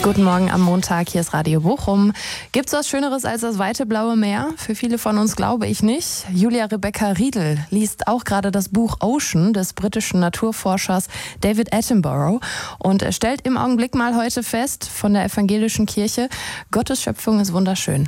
Guten Morgen am Montag, hier ist Radio Bochum. Gibt's was Schöneres als das weite blaue Meer? Für viele von uns glaube ich nicht. Julia Rebecca Riedel liest auch gerade das Buch Ocean des britischen Naturforschers David Attenborough und stellt im Augenblick mal heute fest von der evangelischen Kirche, Gottes Schöpfung ist wunderschön.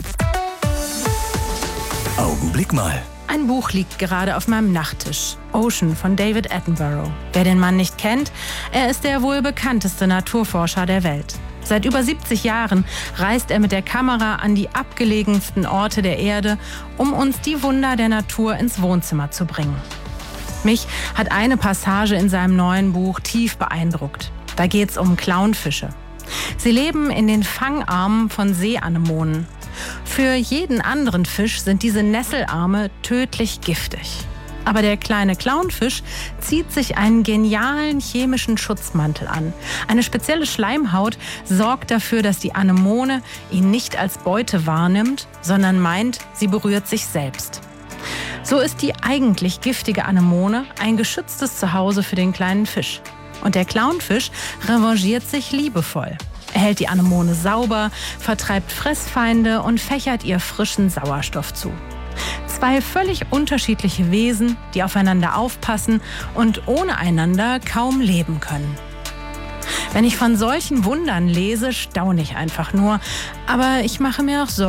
Augenblick mal. Ein Buch liegt gerade auf meinem Nachttisch. Ocean von David Attenborough. Wer den Mann nicht kennt, er ist der wohl bekannteste Naturforscher der Welt. Seit über 70 Jahren reist er mit der Kamera an die abgelegensten Orte der Erde, um uns die Wunder der Natur ins Wohnzimmer zu bringen. Mich hat eine Passage in seinem neuen Buch tief beeindruckt. Da geht's um Clownfische. Sie leben in den Fangarmen von Seeanemonen. Für jeden anderen Fisch sind diese Nesselarme tödlich giftig. Aber der kleine Clownfisch zieht sich einen genialen chemischen Schutzmantel an. Eine spezielle Schleimhaut sorgt dafür, dass die Anemone ihn nicht als Beute wahrnimmt, sondern meint, sie berührt sich selbst. So ist die eigentlich giftige Anemone ein geschütztes Zuhause für den kleinen Fisch. Und der Clownfisch revanchiert sich liebevoll. Er hält die Anemone sauber, vertreibt Fressfeinde und fächert ihr frischen Sauerstoff zu. Zwei völlig unterschiedliche Wesen, die aufeinander aufpassen und ohne einander kaum leben können. Wenn ich von solchen Wundern lese, staune ich einfach nur. Aber ich mache mir auch Sorgen.